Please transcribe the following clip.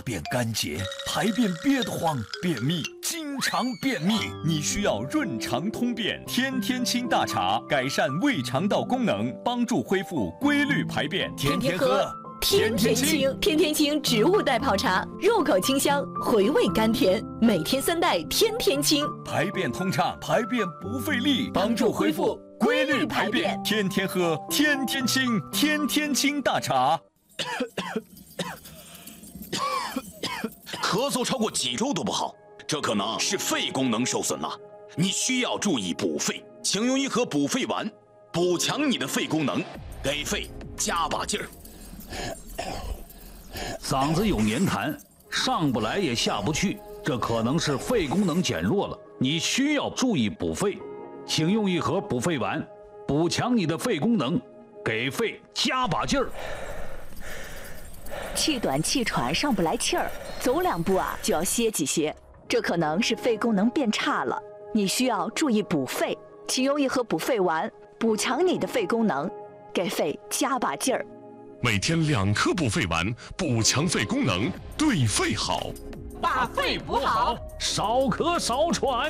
便干结，排便憋得慌，便秘，经常便秘， 你需要润肠通便天天清大茶，改善胃肠道功能，帮助恢复规律排便。 天天喝， 天天清。天天清植物代泡茶，入口清香，回味甘甜。每天3袋，天天清， 排便通畅，排便不费力，帮助恢复规律排便。 天天喝，天天清，天天清大茶。 咳嗽超过几周都不好，这可能是肺功能受损了，你需要注意补肺，请用一盒补肺丸，补强你的肺功能，给肺加把劲儿。 嗓子有黏痰，上不来也下不去，这可能是肺功能减弱了，你需要注意补肺，请用一盒补肺丸，补强你的肺功能，给肺加把劲儿。 气短气喘上不来气儿，走2步就要歇几歇，这可能是肺功能变差了，你需要注意补肺，请用一盒补肺丸，补强你的肺功能，给肺加把劲儿。 每天2颗补肺丸，补强肺功能，对肺好， 把肺补好， 少咳少喘。